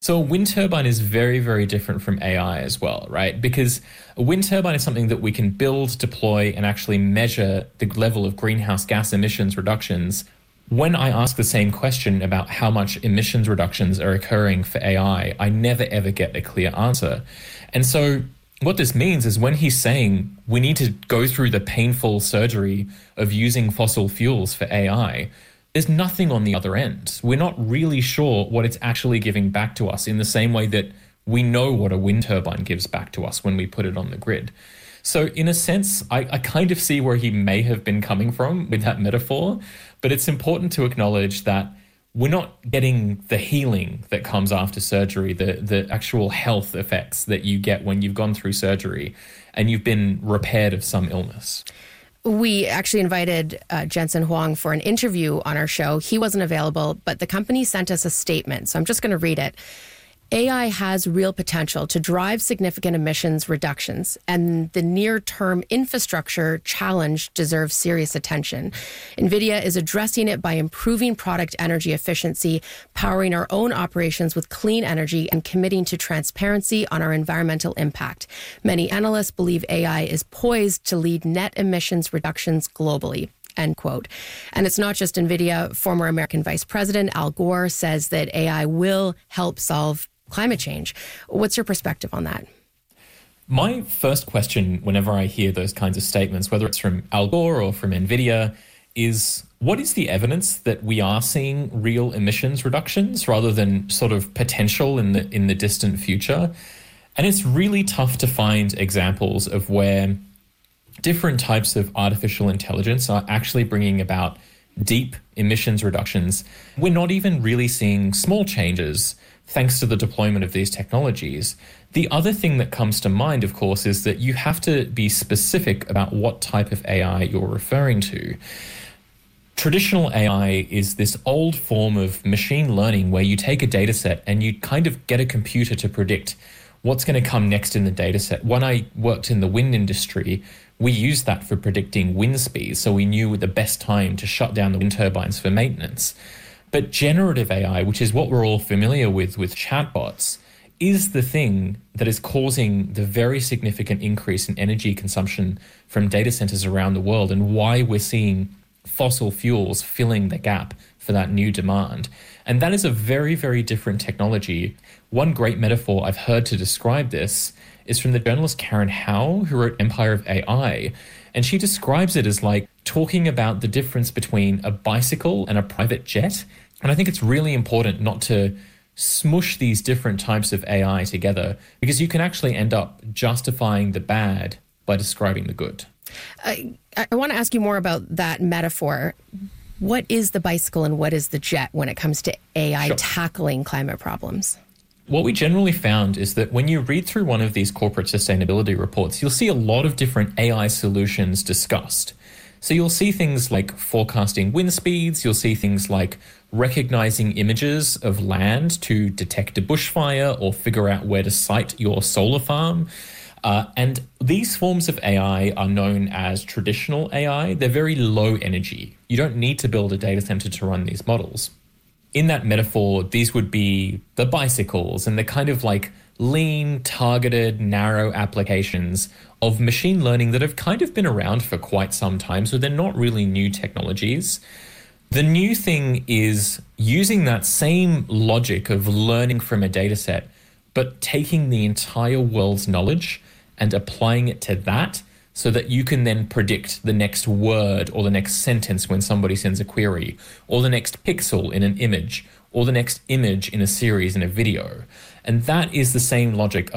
So a wind turbine is very, very different from AI as well, right? Because a wind turbine is something that we can build, deploy, and actually measure the level of greenhouse gas emissions reductions. When I ask the same question about how much emissions reductions are occurring for AI, I never ever get a clear answer. And so what this means is when he's saying we need to go through the painful surgery of using fossil fuels for AI, there's nothing on the other end. We're not really sure what it's actually giving back to us in the same way that we know what a wind turbine gives back to us when we put it on the grid. So in a sense, I kind of see where he may have been coming from with that metaphor, but it's important to acknowledge that we're not getting the healing that comes after surgery, the actual health effects that you get when you've gone through surgery and you've been repaired of some illness. We actually invited Jensen Huang for an interview on our show. He wasn't available, but the company sent us a statement. So I'm just going to read it. AI has real potential to drive significant emissions reductions, and the near-term infrastructure challenge deserves serious attention. NVIDIA is addressing it by improving product energy efficiency, powering our own operations with clean energy, and committing to transparency on our environmental impact. Many analysts believe AI is poised to lead net emissions reductions globally. End quote. And it's not just NVIDIA. Former American Vice President Al Gore says that AI will help solve climate change. What's your perspective on that? My first question whenever I hear those kinds of statements, whether it's from Al Gore or from NVIDIA, is what is the evidence that we are seeing real emissions reductions rather than sort of potential in the distant future? And it's really tough to find examples of where different types of artificial intelligence are actually bringing about deep emissions reductions. We're not even really seeing small changes thanks to the deployment of these technologies. The other thing that comes to mind, of course, is that you have to be specific about what type of AI you're referring to. Traditional AI is this old form of machine learning where you take a data set and you kind of get a computer to predict what's going to come next in the data set. When I worked in the wind industry, we used that for predicting wind speeds, so we knew the best time to shut down the wind turbines for maintenance. But generative AI, which is what we're all familiar with chatbots, is the thing that is causing the very significant increase in energy consumption from data centers around the world and why we're seeing fossil fuels filling the gap for that new demand. And that is a very, very different technology. One great metaphor I've heard to describe this is from the journalist Karen Howe, who wrote Empire of AI. And she describes it as like talking about the difference between a bicycle and a private jet. And I think it's really important not to smush these different types of AI together, because you can actually end up justifying the bad by describing the good. I want to ask you more about that metaphor. What is the bicycle and what is the jet when it comes to AI tackling climate problems? What we generally found is that when you read through one of these corporate sustainability reports, you'll see a lot of different AI solutions discussed. So you'll see things like forecasting wind speeds, you'll see things like recognizing images of land to detect a bushfire or figure out where to site your solar farm. And these forms of AI are known as traditional AI. They're very low energy. You don't need to build a data center to run these models. In that metaphor, these would be the bicycles and the kind of like lean, targeted, narrow applications of machine learning that have kind of been around for quite some time, so they're not really new technologies. The new thing is using that same logic of learning from a data set, but taking the entire world's knowledge and applying it to that so that you can then predict the next word or the next sentence when somebody sends a query, or the next pixel in an image, or the next image in a series in a video. And that is the same logic